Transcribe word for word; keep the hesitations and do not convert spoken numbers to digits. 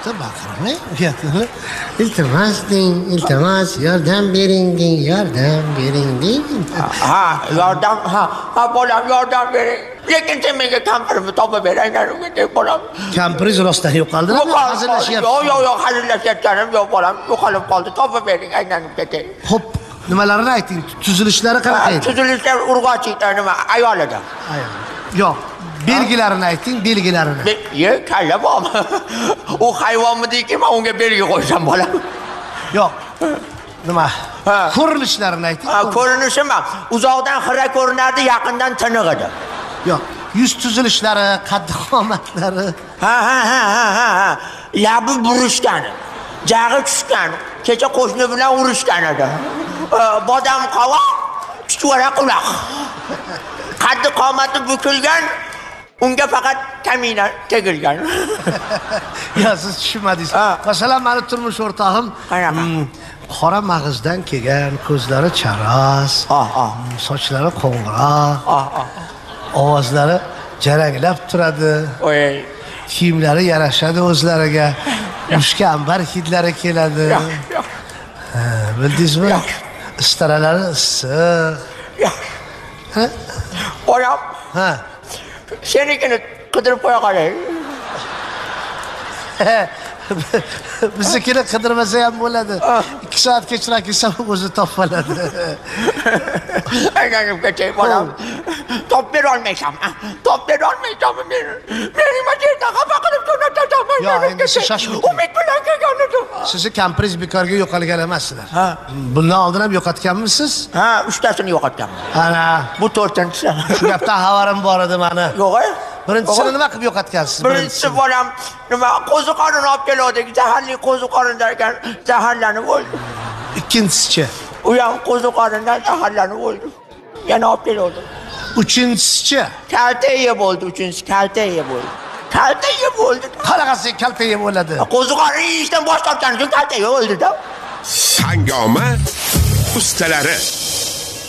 ota baqirmang. Iltimos deng, iltimos yordam bering deng, yordam bering deng. Ha, yordam, ha, ha bolam yordam bering. Lekin sen menga kampirimni topib beraylaring deb bolam. Kampiringiz rostdan yo'qoldi. Hazillashyapsiz. Yo'q, yo'q, yo'q, hazillashayotganim yo'q bolam. Yo'qolib qoldi. Topib bering, aylanib ketay. Xo'p, nimalarni ayting? Tuzilishlari qanaqa edi? Tuzilishlar urg'ochida nima, ayolida. Ayol. Yo'q. Belgilarini ayting, belgilarini. Ye, kalla bormi? U hayvonmi deyki, men unga belgi qo'ysam bo'ladimi? Yo'q. Nima? Ko'rinishlarini ayting. Ha, ko'rinishimi? Uzoqdan xira ko'rinardi, yaqindan tiniq edi. Yo'q. Yuz tuzilishlari, qad-qomatlari. Ha, ha, ha, ha, ha. Labi burishgan. Jag'i tushgan. Kecha qo'shni bilan urushgan edi. Bodam qovoq, chuchvara quloq. Qad-qomati bukilgan. Unga faqat kamina tegilgan. Ya siz tushunmadingiz. Masalan, meni turmush o'rtog'im qora mag'izdan kelgan, ko'zlari charos, sochlari qo'ng'ir, ovozlari jaranglab turadi. Oy, kiyimlari yarashadi o'zlariga. Mushka ambar hidlari keladi. Bildingizmi? Istaralari issiq. Bolam. Ha. Senikini qidirib qo'ya qolay. Biznikini qidirmasa ham bo'ladi. ikki soat kechroq kelsa o'zi topib oladi. Aylanib ketay bolam. Top bera olmaysan. Top bera olmaysan men. Men nima yerdan xafa qilib jo'nataman. Yo'q, endi siz shoshmang. Umid bilan kelgan edim. Sizni kampiringiz bekorga yo'qolgan emassizlar. Ha. Bundan oldin ham yo'qotganmisiz? Ha, uchtasini yo'qotganman. Ana, bu to'rtinchisi. Shu gapdan xabarim bor edi meni. Yo'q-a? Birinchisini nima qilib yo'qotgansiz? Birinchisi bolam nima qo'ziqorin olib keldik. Zaharli qo'ziqorin derkan zaharlanib o'ldi. Ikkinchisi-chi? U ham qo'ziqorindan zaharlanib o'ldi. Yana olib keldim. Uchinchisi-chi? Kalta yeb bo'ldi, uchinchisi kalta yeb bo'ldi. Kalta yeb bo'ldi. Qanaqasi kalta yeb bo'ladi? Qo'ziqorin yeyishdan bosh tortgan uchun kalta yeb o'ldi-da. Hangoma ustalari